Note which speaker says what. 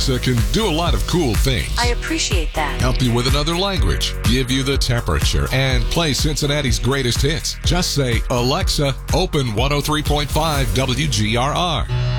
Speaker 1: Alexa can do a lot of cool things.
Speaker 2: I appreciate that.
Speaker 1: Help you with another language, give you the temperature, and play Cincinnati's greatest hits. Just say, Alexa, open 103.5 WGRR.